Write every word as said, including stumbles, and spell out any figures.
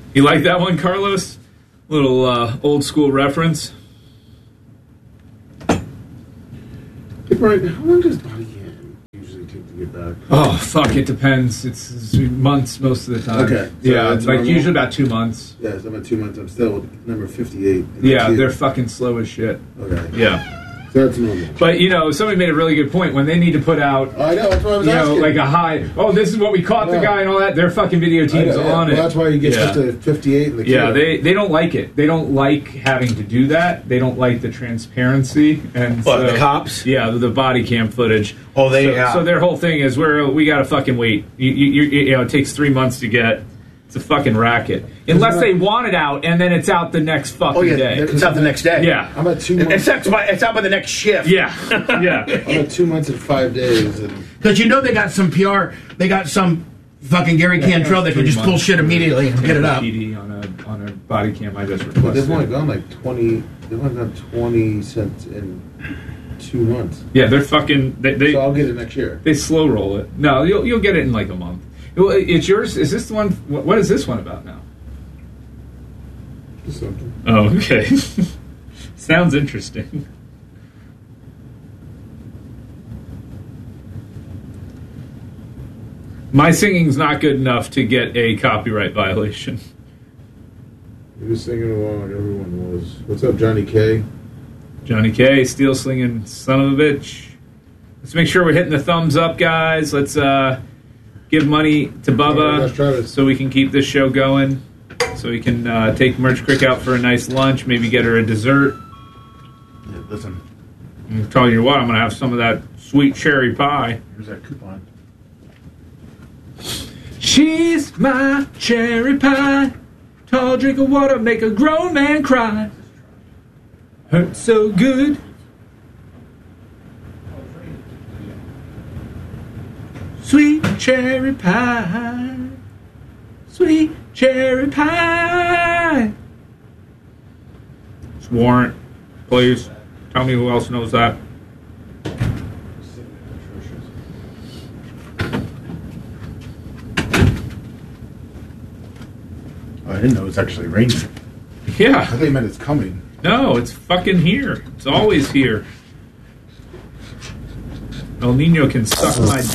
You like that one, Carlos? Little uh, old school reference. Hey, Brian, how long does body cam usually take to get back? Oh, fuck, it depends. It's, it's months most of the time. Okay. So yeah, it's like normal? usually about two months. Yeah, so I'm at two months. I'm still number fifty-eight. Yeah, they're fucking slow as shit. Okay. Yeah. So that's normal. But, you know, somebody made a really good point. When they need to put out, I know, that's what I was you know, asking. like a high, oh, this is what we caught Yeah. the guy and all that, their fucking video I team's know, yeah. on Well, it. that's why you get yeah. to fifty-eight in the Yeah, queue. they, they don't like it. They don't like having to do that. They don't like the transparency. And What, so, the cops? Yeah, the, the body cam footage. Oh, they, So, yeah. so their whole thing is, we're, we got to fucking wait. You, you, you, you know, it takes three months to get. It's a fucking racket. Unless not- they want it out, and then it's out the next fucking Oh, yeah, day. it's out the next day. Yeah. I'm at two It's, months. it's, by, it's out by the next shift. Yeah. Yeah. I'm at two months and five days. And Because you know they got some P R, they got some fucking Gary Cantrell that can Three just pull months. shit immediately and get it up. P D on a on a body cam. I just but they've requested. only gone like twenty. They've only gone twenty cents in two months. Yeah, they're fucking. They they, So I'll get it next year. they slow roll it. No, you'll you'll get it in like a month. Well, It's yours. Is this the one? What what is this one about now? Just something. Oh, okay. Sounds interesting. My singing's not good enough to get a copyright violation. He was singing along. Everyone was. What's up, Johnny K? Johnny K, steel slinging son of a bitch. Let's make sure we're hitting the thumbs up, guys. Let's uh, give money to Bubba Let's try this. so we can keep this show going. So we can uh, take Merch Crick out for a nice lunch. Maybe get her a dessert. Yeah, listen, I'm telling you what, I'm gonna have some of that sweet cherry pie. here's that coupon. She's my cherry pie. Tall drink of water, make a grown man cry. Hurts so good. Sweet cherry pie. Sweet cherry pie. It's Warrant, please. Tell me who else knows that. Oh, I didn't know it was actually raining. Yeah. I thought you meant it's coming. No, it's fucking here. It's always here. El Nino can suck my dick.